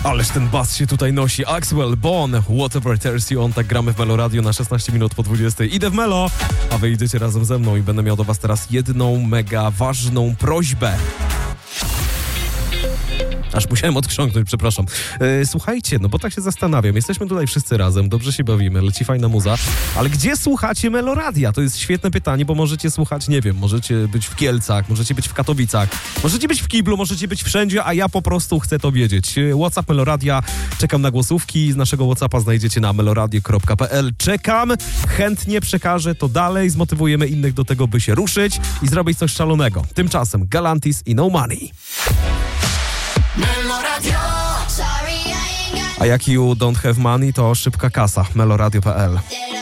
Ależ ten bas się tutaj nosi. Axwell, Bon, Whatever Tears You On. Tak gramy w Melo Radio na 16 minut po 20. Idę w Melo, a wy idziecie razem ze mną i będę miał do was teraz jedną mega ważną prośbę. Aż musiałem odkrząknąć, przepraszam. Słuchajcie, no bo tak się zastanawiam. Jesteśmy tutaj wszyscy razem, dobrze się bawimy, leci fajna muza. Ale gdzie słuchacie Melo Radia? To jest świetne pytanie, bo możecie słuchać, nie wiem, możecie być w Kielcach, możecie być w Katowicach, możecie być w Kiblu, możecie być wszędzie, a ja po prostu chcę to wiedzieć. WhatsApp Melo Radia, czekam na głosówki. Z naszego WhatsAppa znajdziecie na meloradio.pl. Czekam, chętnie przekażę to dalej, zmotywujemy innych do tego, by się ruszyć i zrobić coś szalonego. Tymczasem Galantis i No Money. A jak you don't have money, to szybka kasa. meloradio.pl.